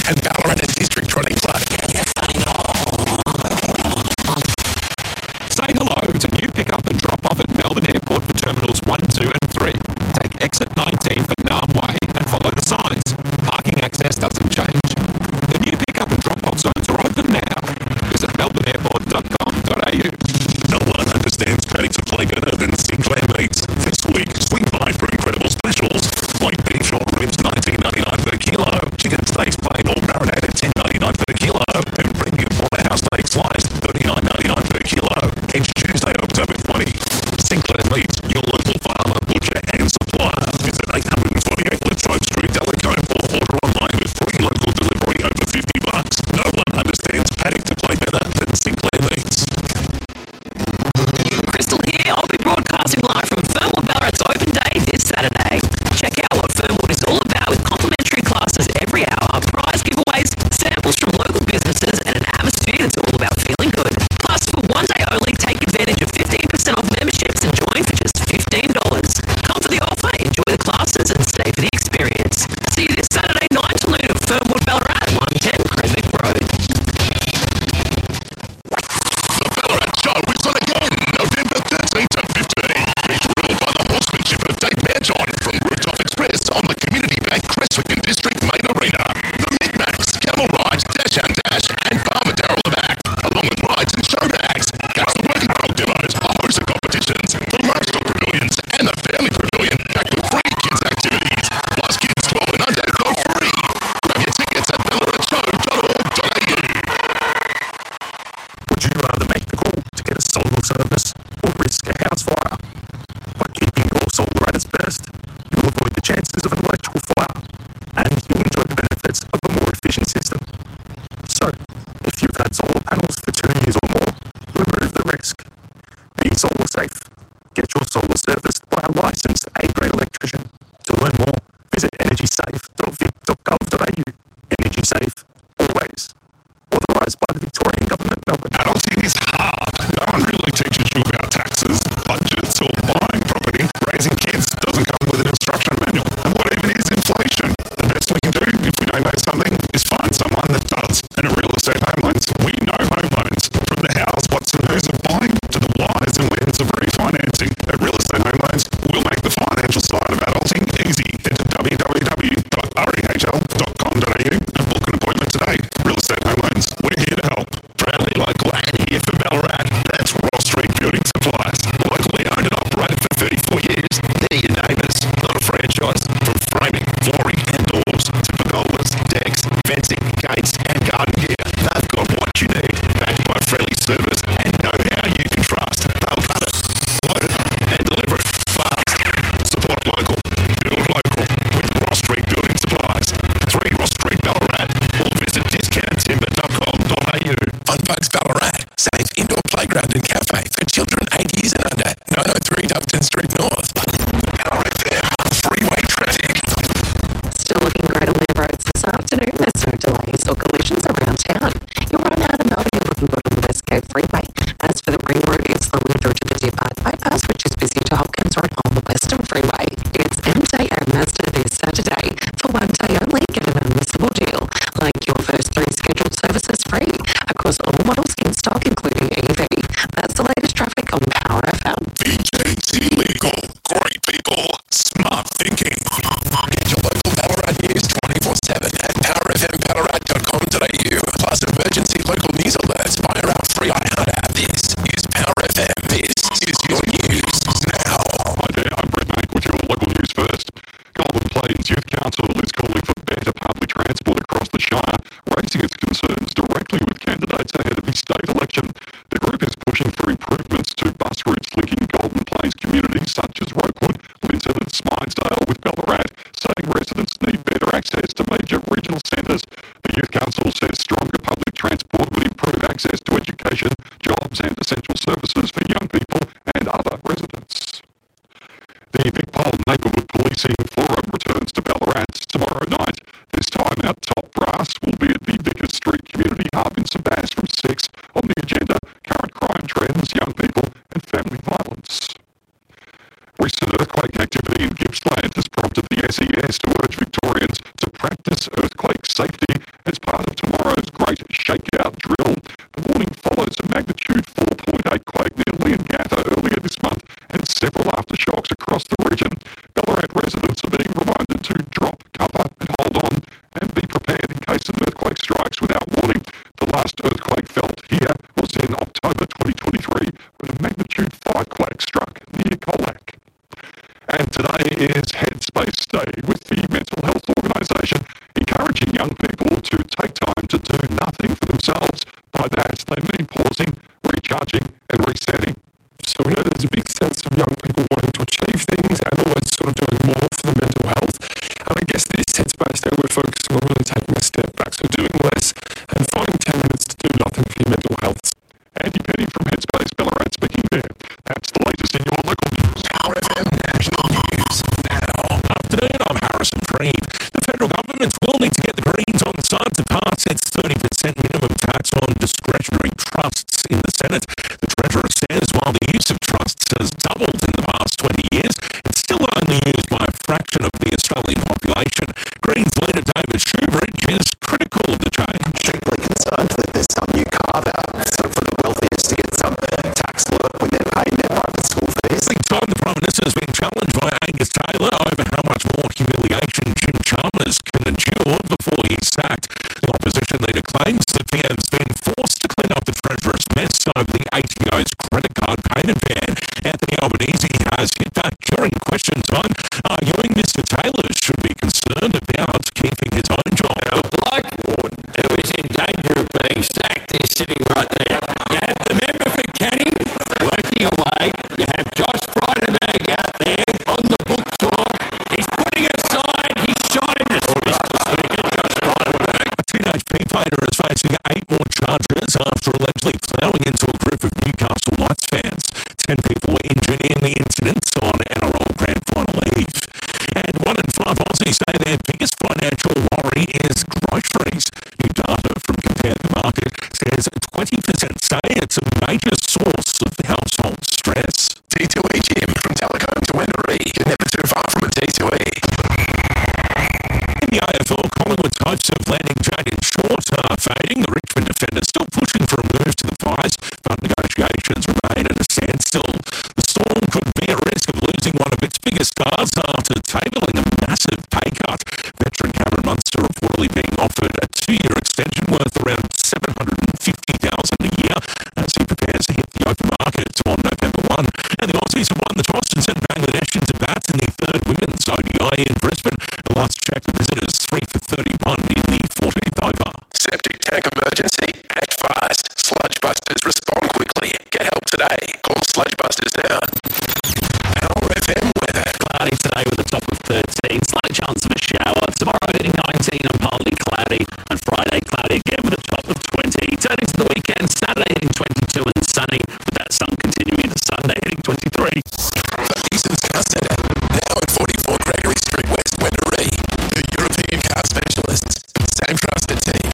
and Ballarat and District 20 Play. Say hello to new pick-up and drop-off at Melbourne Airport for Terminals 1, 2 and 3. Take exit 19 for Narm Way and follow the signs. Parking access doesn't change. The new pick-up and drop-off zones are open now. Visit melbourneairport.com.au. No one understands paddock to play better than Sinclair Meats. This week, swing by for incredible specials. Like beef short ribs, $19.99 per kilo. Chicken steaks plain or marinated, $10.99 per kilo. And premium porterhouse steak sliced, $39.99 per kilo. It's Tuesday, October 20. Sinclair Meats, your local farmer, butcher and supplier. Visit 848 Latrobe Street, Delacote, or order online with free local delivery over $50. No one understands paddock to play better than Sinclair Meats. Crystal here. I'll be broadcasting live from Fernwood Ballarat's Open Day this Saturday. Check out what Fernwood is all about with complimentary classes every hour, prize giveaways, samples from local businesses, and an atmosphere that's all about feeling good. Plus, for one day only, take advantage of 15% off memberships and join for just $15. Come for the offer, enjoy the classes, and stay for the experience. See you this Saturday, 9 to noon at Fernwood Ballarat, 110 Cranbeck Road. The Ballarat Show is on again, November 13 to 15. It's ruled by the horsemanship of Dave Manton from Rooftop Express on the community-backed Creswick and District Main Arena. The Mid-Max, Camel Ride, Dash and Dash, and Farmer Darryl the Back, along with rides and show bags. Catch the working dog demos, a host of competitions, the livestock pavilions, and the family pavilion, packed with free kids' activities. Plus, kids 12 and under go free. Grab your tickets at ballaratsshow.org.au. Would you rather make the call to get a solar service or risk a house fire? By keeping your solar at its best, you'll avoid the chances of an electrical fire and you'll enjoy the benefits of a more efficient system. So, if you've had solar panels for 2 years or more, remove the risk. Be solar safe. Get your solar serviced by a licensed A-grade electrician. To learn more, visit energysafe.vic.gov.au. Energy Safe, always. Authorised by the Victorian Government, Melbourne. Adulting is hard. No one really teaches you about taxes, budgets, or buying property. Raising kids doesn't come with an instruction manual. And what even is inflation? The best we can do, if we don't know something, is find someone that does. And at Real Estate Home Loans, we know home loans. From the hows, whats and who's of buying to the whys and whens of refinancing. At Real Estate Home Loans, we'll make the financial side of adulting easy. Head to www.rehl.com.au and book an appointment today. Real Estate Home Loans, we're here to help. Proudly local and here for Ballarat. That's Ross Street Building Supplies. Locally owned and operated for 34 years. They're your neighbours, not a franchise. From framing, flooring and doors to pergolas, decks, fencing, gates and garden gear. They've got what you need. Backed by friendly service and know-how you can trust. They'll cut it, load it and deliver it fast. Support local. Build local with Ross Street Building Supplies. 3 Ross Street Ballarat or visit discounttimber.com.au. Funbugs Ballarat, safe indoor playground and cafe for children 8 years and under. 903 Doveton Street North. Ballarat there, freeway traffic. Still looking great on their roads this afternoon. There's no delays or collisions around town. You're right out of Melbourne, you're looking good on the West Coast Freeway. As for the ring road, it's slowing through to the Deer Park bypass, which is busy to Hopkins Road on the Western Freeway. It's MJ and Mazda this Saturday. For one day only, get an unmissable deal. Like your first 3 scheduled services free across all models in stock, including EV. That's the latest traffic on Power FM. VJT Legal. Great people. Smart thinking. Get your local Ballarat news 24/7 at powerfmballarat.com.au. Plus emergency local news alerts via our free iHeart app. This is Power FM. This is your news now. Hi there, I'm Brett Bank with your local news first. Goulburn Plains Youth Council is calling for better public transport across the Shire, raising its concerns directly with candidates ahead of the state election. The group is pushing for improvements to bus routes linking Goulburn Plains communities such as Rokewood, Linton and Smydsdale with Ballarat, saying residents need better access to major regional centres. The Youth Council says stronger public transport would improve access to education, jobs and essential services for young people and other residents. The Big Pole Neighbourhood Policing Forum returns to Ballarat tomorrow night. This time our top brass will be at the Vickers Street Community Hub in St Bass from 6. On the agenda, current crime trends, young people and family violence. Recent earthquake activity in Gippsland has prompted the SES to urge Victorians to practice earthquake safety as Great Shakeout Drill. The warning follows a magnitude 4.8 quake near Leongatha earlier this month and several aftershocks across the region. Ballarat residents are being reminded to drop cover and hold on and be prepared in case an earthquake strikes without warning. The last earthquake felt here was in October 2023 when a magnitude 5 quake struck near Colac. And today is Headspace Day, with the Mental Health Organisation encouraging young people to take time to do nothing for themselves. By that, they mean pausing, recharging and resetting. So we know there's a big sense of young people wanting to achieve things and always sort of doing more for the mental health. And I guess this Headspace Day we're focusing on really taking a step back, so doing less and finding 10 minutes to do nothing for your mental health. Andy Penny from Headspace Ballarat speaking there. That's the latest in your local news. RFM National News now. Afternoon, I'm Harrison Freed. The federal government will need to get the Greens on side to pass its 30% minimum tax on discretionary trusts in the Senate. The Treasurer says while the use of trusts has doubled in the past 20 years, it's still only used by a fraction of the Australian population. Greens leader David Shoebridge is critical of the change. Deeply concerned that there's some new carve-out for the wealthiest to get some tax work when they're paying their private school fees. Big time the Prime Minister has been challenged by Angus Taylor over how much more humiliation Jim Chalmers can endure before he's sacked. The opposition leader claims the PM's been forced to clean up the Treasurer's mess over the ATO's credit card payment ban. Anthony Albanese has hit back during question time, arguing Mr Taylor should be concerned about keeping his own job. A bloke who is in danger of being sacked is sitting right there. You have the member for Canning working away. You have Josh Frydenberg out there on the book tour. He's putting aside his shyness, Mr. Speaker, Josh Frydenberg. A teenage P-player is facing 8 more charges after allegedly ploughing into a group of Newcastle Knights fans. 10 people were injured in the incident on NRL Grand Final Eve. And 1 in 5 Aussies say their biggest financial worry is groceries. New data from Compare the Market says 20% say it's a major source of household stress. D2E Gym, from Telecom to Wendouree, you're never too far from a D2E. In the AFL, Collingwood's hopes of landing Jayden Short are fading. The Richmond defender still pushing for a move to the Pies, but negotiations remain at a standstill. The Storm could be at risk of losing one of its biggest stars after tabling a massive pay cut. Veteran Cameron Munster reportedly being offered a 2-year extension worth around $750,000 a year as he prepares to hit the open market on November 1. And the Aussies have won the toss and sent Bangladesh into bat in the third women's ODI in Brisbane. The last check, the visitors 3 for 31 in the 14th over. Septic tank emergency? Act fast. Sludge Busters, respond quickly. Get help today. Call Sludge Busters now. RFM weather. Cloudy today with a top of 13, slight chance of a shower. Tomorrow hitting 19 and partly cloudy. And Friday cloudy again with a top of 20. Turning to the weekend, Saturday hitting 22 and sunny, with that sun continuing into Sunday hitting 23. From the Eason's Car Centre, now at 44 Gregory Street West, Wendouree. The European car specialists. Same trusted team.